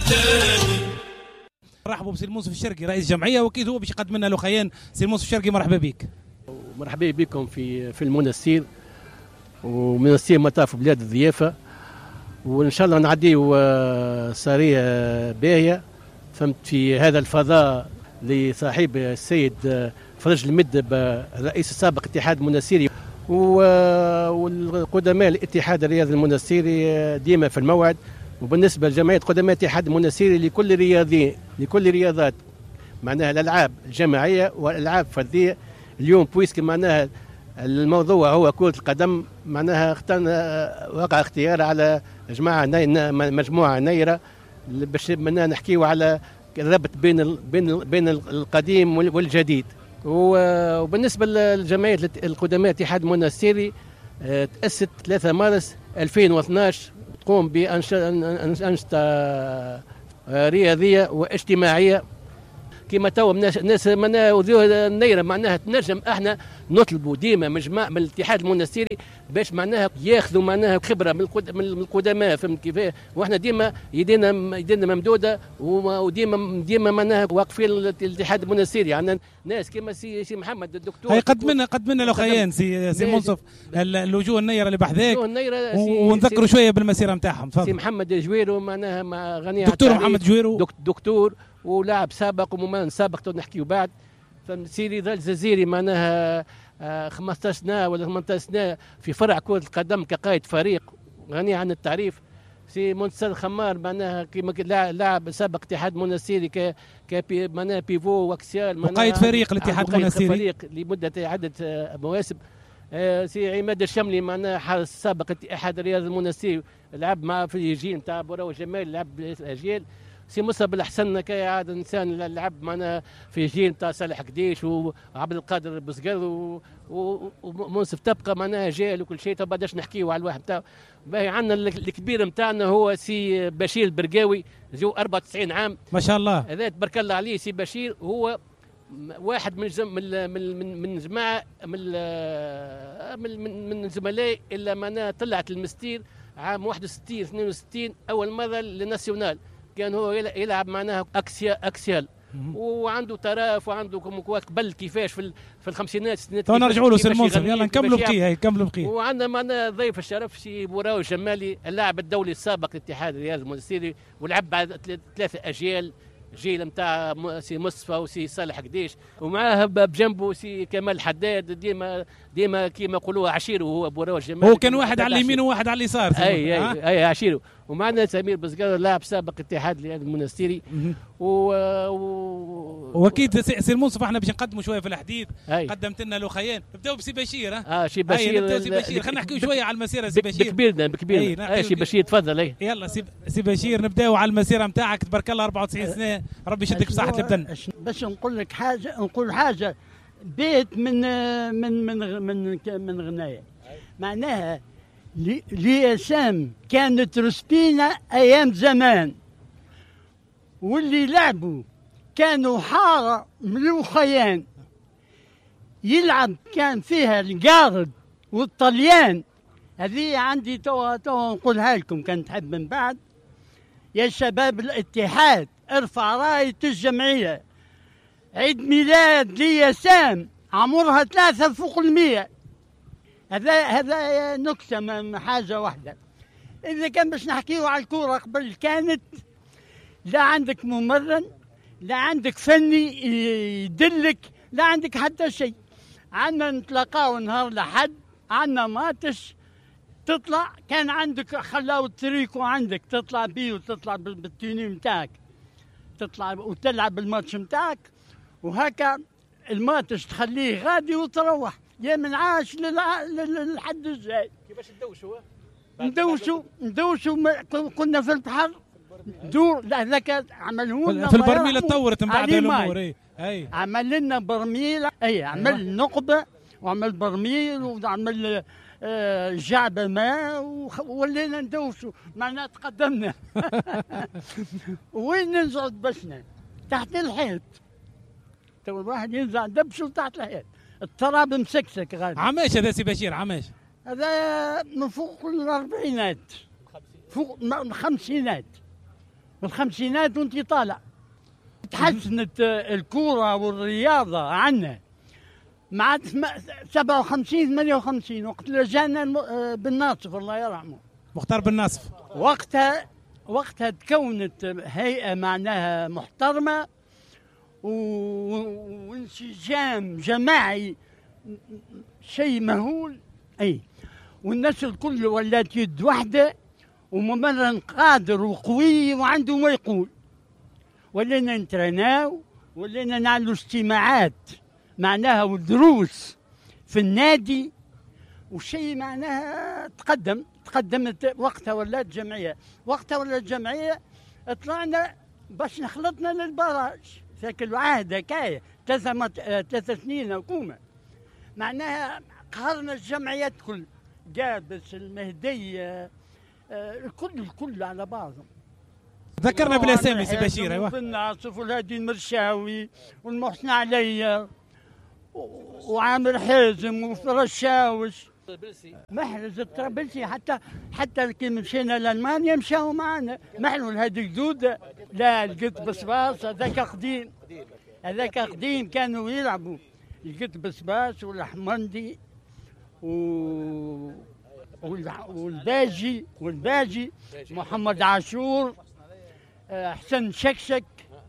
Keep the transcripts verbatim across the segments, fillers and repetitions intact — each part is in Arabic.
مرحبا بسي المنصف الشرقي رئيس جمعيه، واكيد هو باش يقدم لنا لوخيان. سي المنصف الشرقي مرحبا بك. مرحبا بكم في في المنستير ومنستير مطاف بلاد الضيافه، وان شاء الله نعديو ساريه باهيه فهمت في هذا الفضاء لصاحب السيد فرج المدب الرئيس السابق اتحاد المنستيري والقدماء الاتحاد الرياضي المنستيري ديما في الموعد. وبالنسبه لجمعيه قدماء الاتحاد المنستيري لكل رياضي لكل رياضات معناها الالعاب الجماعيه والالعاب الفرديه اليوم بويسك معناها الموضوع هو كرة القدم، معناها اخترنا وقع اختيار على جماعة مجموعة نيرة باش معناها نحكيو على الربط بين ال بين ال بين القديم والجديد. وبالنسبة لجمعية القدماء الاتحاد المنستيري تأسست ثلاثة مارس ألفين واثناش، تقوم بأنشطة رياضية واجتماعية كما توا الناس معناها وذوه النيره معناها تنجم احنا نطلبوا ديما من جماعه من الاتحاد المنستيري باش معناها ياخذوا معناها خبره من القدماء فهمت كيفاه، واحنا ديما يدينا يدينا ممدوده وديما ديما معناها واقفين الاتحاد المنستيري. عندنا ناس كما سي سي محمد الدكتور هي قد منا قد منا لو خيان سي سي منصف الوجوه النيره اللي بحذاك ونذكروا شويه بالمسيره نتاعهم. سي محمد جويرو معناها مع غني دكتور محمد جويرو دكتور ولاعب سابق وممان سابق نحكيو بعد سيري ذا الجزيري معناها خمسطاش سنه ولا ثمانطاش سنه في فرع كرة القدم كقائد فريق غني عن التعريف. سي منتصر خمار معناها كيما لاعب سابق اتحاد منستيري ك ك معناها بيفو واكسيال معناها وقائد فريق الاتحاد المنستيري فريق لمده عده مواسم. سي عماد الشملي معناها حارس سابق اتحاد الرياض المنستيري لعب مع في الجيل نتاع بوراو جمال لعب الاجيال. سي موسى بالحسن كي عاد انسان لعب معنا في جيل نتاع صالح قديش وعبد القادر بزقر ومنصف تبقى معناها جيل وكل شيء. تو بعداش نحكيو على الواحد نتاعو. باهي عندنا الكبير نتاعنا هو سي بشير البرقاوي جو أربعة وتسعين عام ما شاء الله. هذا تبارك الله عليه. سي بشير هو واحد من جم من من من جماعه من من من زملائي اللي معناها طلعت المستير عام واحد وستين اثنين وستين اول مره للناسيونال. كان هو يلعب معناها اكسيا اكسيال وعنده طرف وعنده قبل كيفاش في في الخمسينات الستينات. تو نرجعوا له سي المنصف يلا نكملوا بقيه هي كملوا بقيه. وعندنا معنا ضيف الشرف سي بوراو الجمالي اللاعب الدولي السابق لاتحاد الرياض المنستيري ولعب بعد ثلاثه اجيال جيل نتاع سي مصطفى وسي صالح قديش ومعاه بجنبه سي كمال حداد ديما ديما كيما يقولوا عشيره وهو بوراو الجمالي. هو كان واحد على اليمين وواحد على اليسار. اي اي, أي عشيره. ومعنا سمير بزقار لاعب سابق اتحاد الرياض المنستيري و... و... واكيد سي المنصف احنا باش نقدموا شويه في الحديث. قدمت لنا لوخيان نبداو بسي بشير. ها اه سي بشير نبداو سي بشير خلينا نحكيو شويه على المسيره سي بشير بكبيرنا بكبيرنا. اي سي بشير تفضل. اي يلا سي سي بشير نبداو على المسيره نتاعك تبارك الله أربعة وتسعين سنه ربي يشدك بصحه البدن. باش نقول لك حاجه نقول حاجه بيت من من من من, من غنايه معناها ليسام كانت رسبينة أيام زمان واللي لعبوا كانوا حارة ملوخيان يلعب كان فيها القارد والطليان. هذه عندي توا توا نقولها لكم كان تحب من بعد. يا شباب الاتحاد ارفع راية الجمعية عيد ميلاد ليسام عمرها ثلاثة فوق المية. هذا هذا نكتة من حاجة واحدة. إذا كان باش نحكيو على الكورة قبل كانت لا عندك ممرن لا عندك فني يدلك لا عندك حتى شيء. عندنا نتلاقاو نهار لحد عندنا ماتش تطلع كان عندك خلاو التريكو عندك تطلع بيه وتطلع بالتيني متاعك تطلع وتلعب الماتش متاعك وهكا الماتش تخليه غادي وتروح يا من عاش للحد الجاي. كيفاش ندوشوا؟ ندوشوا ندوشوا كنا في البحر دور هذاك عملوا لنا في البرميله تطورت من بعد الامور. اي اي عمل لنا برميل. اي عمل نقبه وعمل برميل وعمل آه جعبه ماء وولينا ندوشوا معناها تقدمنا. وين ننزعوا دبشنا تحت الحيط. تو الواحد ينزع دبشه تحت الحيط التراب مسكسك غادي. عماش هذا سي بشير عماش؟ هذا من فوق الأربعينات فوق الخمسينات بالخمسينات وانت طالع. تحسنت الكورة والرياضة عنا مع سبعة وخمسين ثمانية وخمسين وقت اللي جانا بن ناصف الله يرحمه، مختار بن ناصف. وقتها وقتها تكونت هيئة معناها محترمة وانسجام جماعي شيء مهول. اي والناس الكل ولات يد واحدة وممرن قادر وقوي وعنده ما يقول. ولينا نترناو، ولينا نعملوا اجتماعات معناها ودروس في النادي، وشيء معناها تقدم تقدمت. وقتها ولات جمعية، وقتها ولات جمعية طلعنا باش نخلطنا للبراج ذاك العهد هكايا ثلاثة ثلاثة سنين حكومة معناها قهرنا الجمعيات كل جابس المهدية الكل الكل على بعضهم. ذكرنا بالاسامي سي بشير. ايوه بن ناصف والهادي المرشاوي والمحسن عليا وعامر حازم وفرشاوش محرز الطرابلسي. حتى حتى كي مشينا لالمانيا مشاو معنا محلو الهادي جدود. لا القط بصباص هذاك قديم، هذاك قديم كانوا يلعبوا القط بصباص والحمندي و والباجي والباجي محمد عاشور حسن شكشك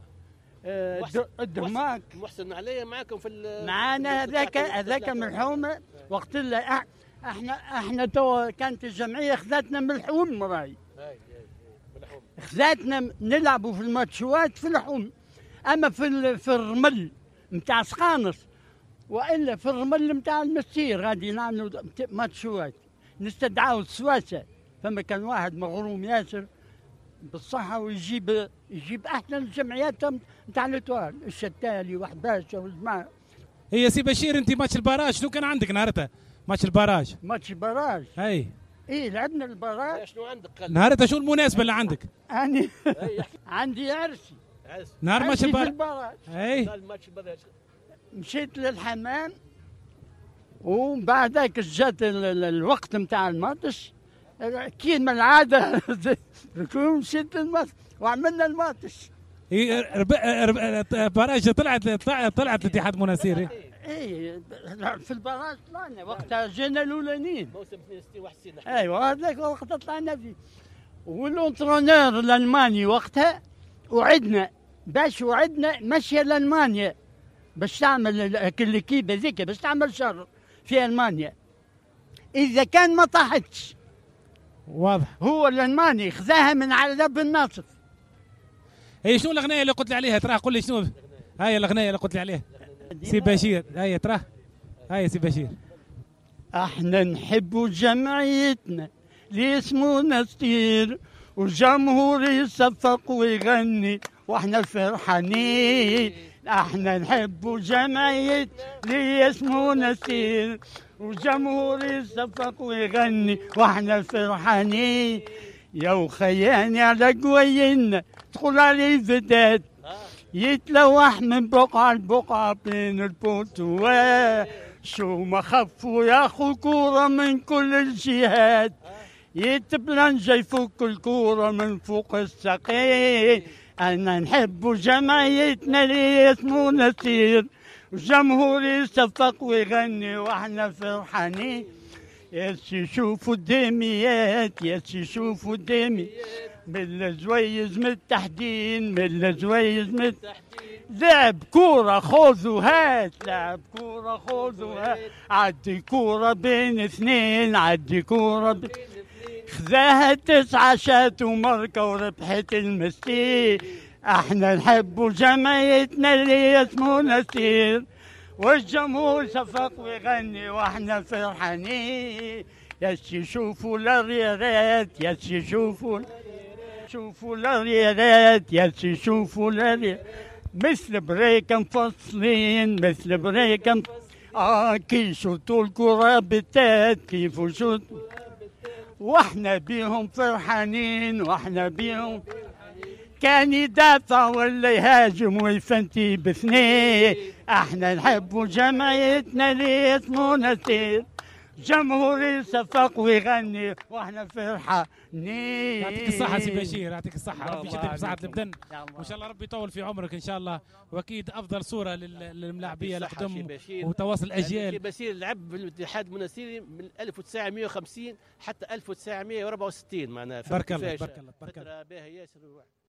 الدماك محسن عليا معاكم في معانا. هذاك هذاك من الحومه وقت اللي احنا احنا تو كانت الجمعيه خذتنا من الحوم راي، خذتنا نلعبوا في الماتشوات في الحوم. اما في في الرمل نتاع سقانص والا في الرمل نتاع المسير غادي نعملوا ماتشوات نستدعوا السواسه. فما كان واحد مغروم ياسر بالصحة ويجيب يجيب أحسن الجمعيات نتاع الإطوال الشتالي وحباشة والجماعة. هي سي بشير أنت ماتش البراج شنو كان عندك نهارتها؟ ماتش البراج. ماتش البراج. أي. إيه لعبنا البراج. شنو عندك؟ نهارتها شو المناسبة اللي عندك؟ أنا عندي عرسي. نهار ماتش البراج. أي. مشيت للحمام وبعدك جات الوقت نتاع الماتش كيما العادة مشيت الماتش وعملنا الماتش. البراج طلعت طلعت الاتحاد المناصيري. اي في البراج طلعنا وقتها جينا الاولانيين موسم اثنين وستين واحد وستين. ايوه هذاك الوقت طلعنا فيه. والونترونور الالماني وقتها وعدنا باش وعدنا ماشيه لالمانيا باش تعمل الكيب هذيك باش تعمل شر في المانيا اذا كان ما طاحتش. واضح. هو الالماني خذاها من على بن ناصف. هي شنو الاغنيه اللي قلت لي عليها تراه؟ قول لي شنو هاي الاغنيه اللي قلت لي عليها سي بشير. هاي تراه هاي سي بشير. احنا نحب جمعيتنا اللي اسمه ستير والجمهور يصفق ويغني واحنا فرحانين. احنا نحب جمعيتنا اللي اسمه ستير والجمهور يصفق ويغني واحنا فرحانين. يا وخياني على قوينا تدخل علي فدات يتلوح من بقعة لبقعة بين البوتوات. شو ما خفوا ياخو كورة من كل الجهات يتبلنجا يفك الكورة من فوق الساقين. أنا نحب جمعيتنا اللي اسمه نسير والجمهور يصفق ويغني واحنا فرحانين. يا سي شوفوا الدميات يا سي شوفوا الدميات من الزويز متحدين من الزويز متحدين. لعب كورة خوذ وهات لعب كورة خوذ وهات عدي كورة بين اثنين عدي كورة بين خذاها تسعة شات ومركة وربحت المستير. احنا نحب جمعيتنا اللي اسمه نسير والجمهور صفق ويغني واحنا فرحانين. يا سي شوفوا الرياضات يا سي شوفوا شوفوا الرياضات يا سي شوفوا الرياضات مثل بريك مفصلين مثل بريك مفصلين. اه كي شوطوا الكرة بالتات كيف شوطوا واحنا بيهم فرحانين واحنا بيهم. كان يدافع ولا يهاجم ويفنتي باثنين. احنا نحب جمعيتنا اللي اسمه نسير جمهوري صفق ويغني واحنا فرحة ني. يعطيك الصحة سي بشير، يعطيك الصحة، ربي يشدك بساعة البدن وإن شاء الله ربي يطول في عمرك إن شاء الله. وأكيد أفضل صورة للملاعبية القدم وتواصل الأجيال. سي بشير لعب في الاتحاد المنستيري من ألف وتسعمائة وخمسين حتى ألف وتسعمائة وأربعة وستين معناها. بارك الله بارك الله بارك الله. باهي ياسر.